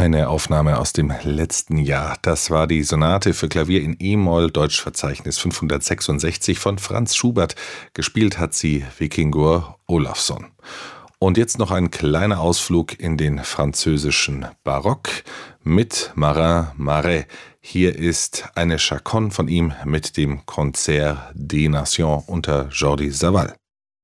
Eine Aufnahme aus dem letzten Jahr. Das war die Sonate für Klavier in E-Moll, Deutschverzeichnis 566 von Franz Schubert. Gespielt hat sie Víkingur Ólafsson. Und jetzt noch ein kleiner Ausflug in den französischen Barock mit Marin Marais. Hier ist eine Chaconne von ihm mit dem Concert des Nations unter Jordi Savall.